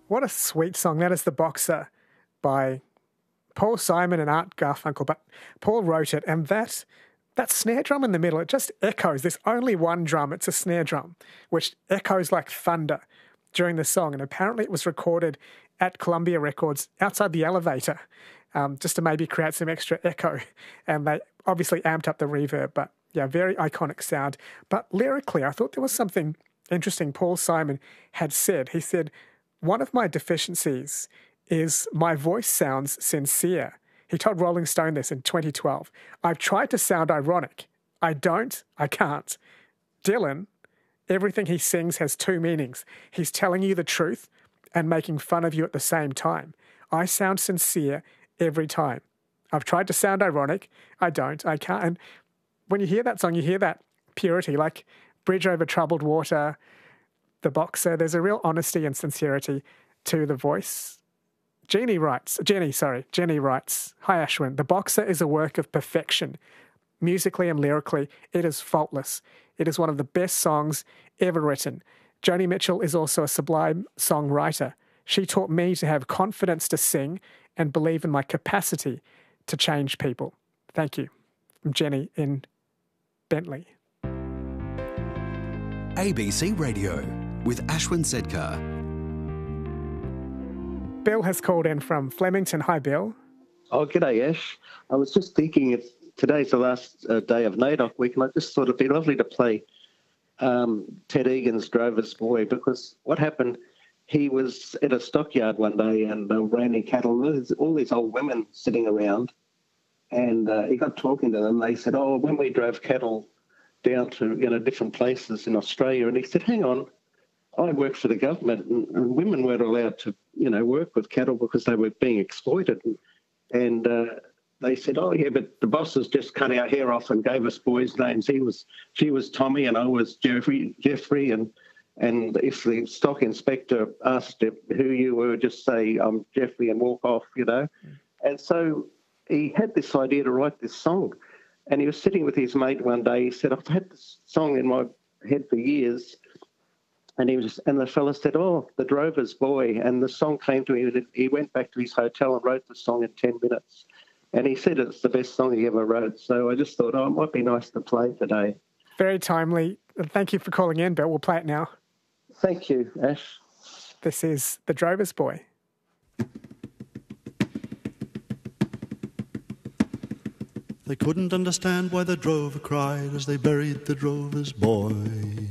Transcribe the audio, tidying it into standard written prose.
What a sweet song. That is The Boxer by Paul Simon and Art Garfunkel, but Paul wrote it, and that snare drum in the middle, it just echoes. There's only one drum. It's a snare drum, which echoes like thunder during the song, and apparently it was recorded at Columbia Records outside the elevator, just to maybe create some extra echo, and they obviously amped up the reverb, but yeah, very iconic sound. But lyrically, I thought there was something interesting Paul Simon had said. He said, "One of my deficiencies is my voice sounds sincere." He told Rolling Stone this in 2012. "I've tried to sound ironic. I can't." Dylan, everything he sings has two meanings. He's telling you the truth and making fun of you at the same time. I sound sincere every time. I've tried to sound ironic. I can't. And when you hear that song, you hear that purity, like Bridge Over Troubled Water, The Boxer. There's a real honesty and sincerity to the voice. Jenny writes, "Hi Ashwin, The Boxer is a work of perfection. Musically and lyrically, it is faultless. It is one of the best songs ever written. Joni Mitchell is also a sublime songwriter. She taught me to have confidence to sing and believe in my capacity to change people." Thank you. From Jenny in Bentley. ABC Radio with Ashwin Sedkar. Bill has called in from Flemington. Hi, Bill. Oh, g'day, Ash. I was just thinking if today's the last day of NAIDOC week, and I just thought it'd be lovely to play Ted Egan's Drover's Boy, because what happened, he was at a stockyard one day and branding cattle. There's all these old women sitting around, and he got talking to them. They said, "Oh, when we drove cattle down to different places in Australia," and he said, "Hang on, I worked for the government, and women weren't allowed to work with cattle because they were being exploited." And they said, "Oh yeah, but the bosses just cut our hair off and gave us boys' names. She was Tommy and I was Jeffrey, and if the stock inspector asked who you were, just say I'm Jeffrey and walk off, And so he had this idea to write this song, and he was sitting with his mate one day. He said, "I've had this song in my head for years." And the fella said, "Oh, The Drover's Boy." And the song came to him. He went back to his hotel and wrote the song in 10 minutes. And he said it's the best song he ever wrote. So I just thought, it might be nice to play today. Very timely. Thank you for calling in, Bill. We'll play it now. Thank you, Ash. This is The Drover's Boy. They couldn't understand why the drover cried as they buried the drover's boy.